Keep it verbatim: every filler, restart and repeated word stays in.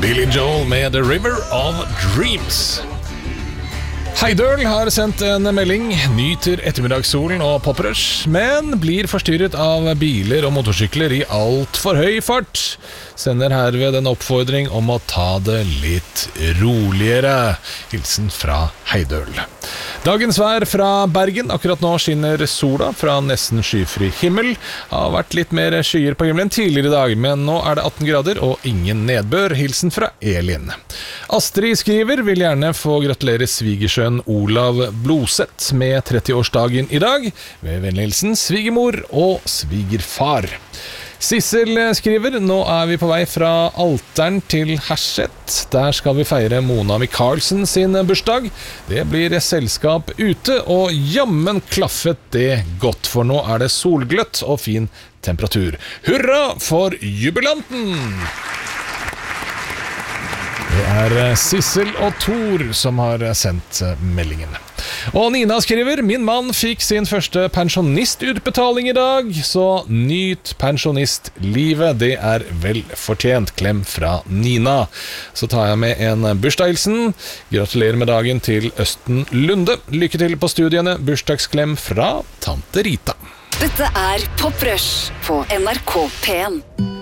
Billy Joel med The River of Dreams. Heidøl har sendt en melding, nyter ettermiddagssolen og poprush, men blir forstyrret av biler og motorsykler i alt for høy fart. Sender herved en oppfordring om å ta det litt roligere. Hilsen fra Heidøl. Dagens vær fra Bergen. Akkurat nå skinner sola fra nesten skyfri himmel. Har vært litt mer skyer på himmelen tidligere i dag, men nå er det atten grader og ingen nedbør. Hilsen fra Elin. Astrid skriver, vil gjerne få gratulere svigersønn Olav Blodseth med trettiårsdagen i dag. Med vennlig hilsen svigermor og svigerfar. Sissel skriver, nå er vi på vei fra Alteren til Herset. Der skal vi feire Mona Michaelsen sin bursdag. Det blir selskap ute, og jammen klaffet det godt, for nå er det solgløtt og fin temperatur. Hurra for jubilanten! Det er Sissel og Thor som har sendt meldingen. Og Nina skriver, min mann fikk sin første pensjonistutbetaling i dag, så nyt pensjonistlivet, det er vel fortjent. Klem fra Nina. Så tar jeg med en bursdagshilsen. Gratulerer med dagen til Østen Lunde. Lykke til på studiene. Bursdagsklem fra Tante Rita. Dette er Pop Rush på N R K P en.